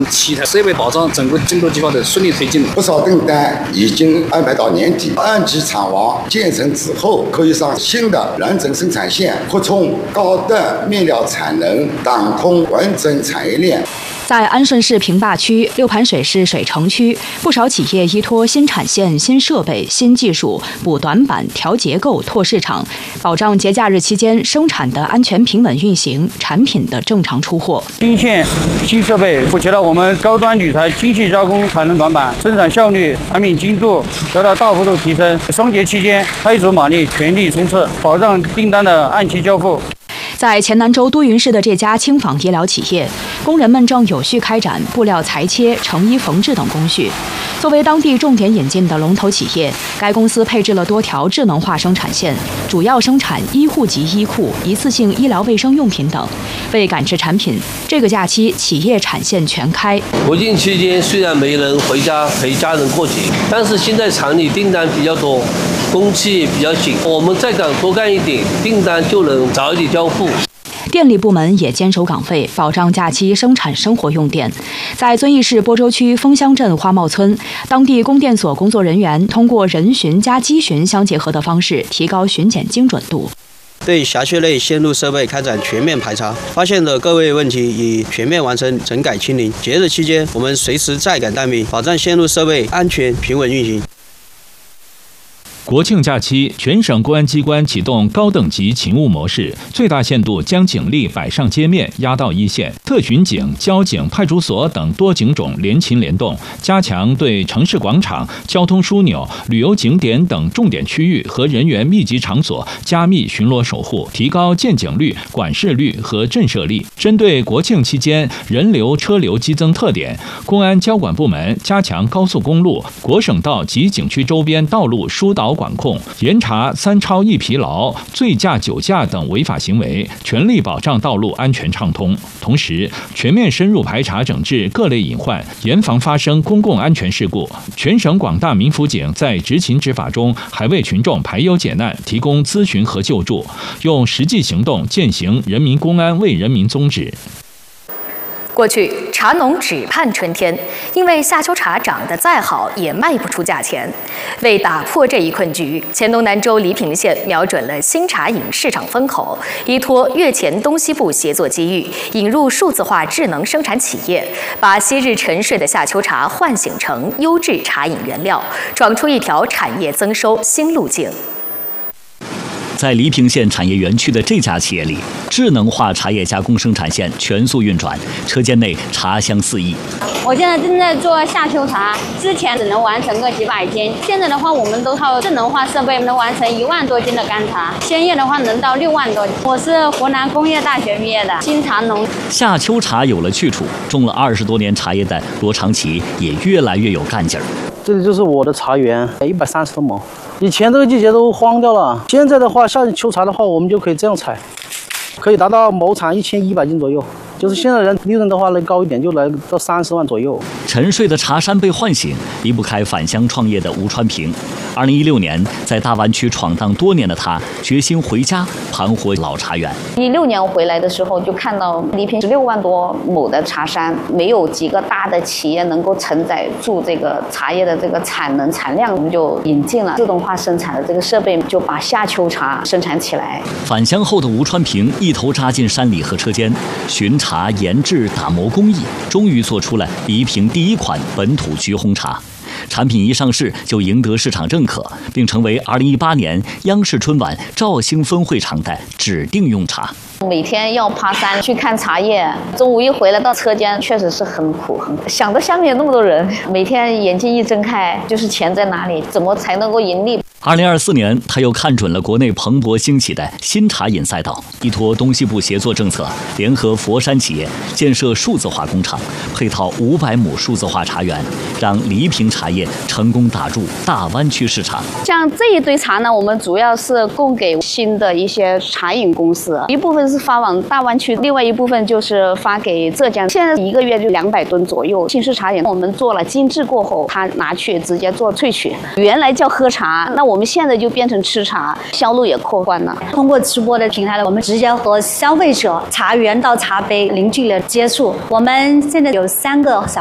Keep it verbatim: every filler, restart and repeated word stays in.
其他设备保障整个进度计划的顺利推进。 不少订单已经安排到年底，二级厂房建成之后，可以上新的完整生产线，扩充高端面料产能，打通完整产业链。 在安顺市平坝区、六盘水市水城区，不少企业依托新产线、新设备、新技术补短板、调结构、拓市场，保障节假日期间生产的安全平稳运行，产品的正常出货。 新线、新设备补齐了我们高端铝材精细加工产能短板，生产效率、产品精度得到大幅度提升。双节期间，开足马力，全力冲刺，保障订单的按期交付。 在黔南州都匀市的这家轻纺医疗企业，工人们正有序开展布料裁切、成衣缝制等工序。作为当地重点引进的龙头企业，该公司配置了多条智能化生产线，主要生产医护级衣裤、一次性医疗卫生用品等。为赶制产品，这个假期企业产线全开。 国庆期间虽然没人回家陪家人过节，但是现在厂里订单比较多，工期也比较紧，我们再敢多干一点，订单就能早一点交付。 电力部门也坚守岗位，保障假期生产生活用电。在遵义市播州区枫乡镇花茂村，当地供电所工作人员通过人巡加机巡相结合的方式，提高巡检精准度。 对辖区内线路设备开展全面排查，发现的各位问题已全面完成整改清零。节日期间，我们随时再赶待命，保障线路设备安全平稳运行。 国庆假期，全省公安机关启动高等级勤务模式，最大限度将警力摆上街面，压到一线。特巡警、交警、派出所等多警种联勤联动，加强对城市广场、交通枢纽、旅游景点等重点区域和人员密集场所加密巡逻守护，提高见警率、管事率和震慑力。针对国庆期间人流车流激增特点，公安交管部门加强高速公路、国省道及景区周边道路疏导管控，严查三超一疲劳、醉驾酒驾等违法行为，全力保障道路安全畅通。同时，全面深入排查整治各类隐患，严防发生公共安全事故。全省广大民辅警在执勤执法中，还为群众排忧解难提供咨询和救助，用实际行动践行人民公安为人民宗旨。 过去茶农只盼春天，因为夏秋茶长得再好也卖不出价钱。为打破这一困局，黔东南州黎平县瞄准了新茶饮市场风口，依托粤黔东西部协作机遇，引入数字化智能生产企业，把昔日沉睡的夏秋茶唤醒成优质茶饮原料，闯出一条产业增收新路径。 在黎平县产业园区的这家企业里，智能化茶叶加工生产线全速运转，车间内茶香四溢。 我现在正在做夏秋茶，之前只能完成个几百斤，现在的话我们都靠智能化设备能完成一万多斤的干茶，鲜叶的话能到六万多斤。我是湖南工业大学毕业的新茶农。 夏秋茶有了去处，种了二十多年茶叶的罗长奇也越来越有干劲儿。 这里就是我的茶园，一百三十多亩。以前这个季节都荒掉了，现在的话，夏秋茶的话，我们就可以这样采，可以达到亩产一千一百斤左右。就是现在人利润的话呢高一点，就来到三十万左右。 沉睡的茶山被唤醒，离不开返乡创业的吴川平。二零一六年，在大湾区闯荡多年的他，决心回家盘活老茶园。 一六年回来的时候，就看到黎平十六万多亩的茶山，没有几个大的企业能够承载住这个茶叶的这个产能产量，我们就引进了自动化生产的这个设备，就把夏秋茶生产起来。 返乡后的吴川平一头扎进山里和车间，巡茶、研制、打磨工艺，终于做出了黎平第一款本土菊红茶。产品一上市就赢得市场认可，并成为二零一八年央视春晚兆兴分会场的指定用茶。 每天要爬山去看茶叶，中午一回来到车间，确实是很苦很苦。想到下面有那么多人，每天眼睛一睁开就是钱在哪里，怎么才能够盈利？ 二零二四年，他又看准了国内蓬勃兴起的新茶饮赛道，依托东西部协作政策，联合佛山企业建设数字化工厂，配套五百亩数字化茶园，让黎平茶叶成功打入大湾区市场。 像这一堆茶呢，我们主要是供给新的一些茶饮公司，一部分是发往大湾区，另外一部分就是发给浙江。现在一个月就两百吨左右。新式茶饮我们做了精制过后，它拿去直接做萃取，原来叫喝茶，那我我们现在就变成吃茶，销路也扩宽了。 通过直播的平台呢，我们直接和消费者茶园到茶杯零距离的接触。我们现在有三个小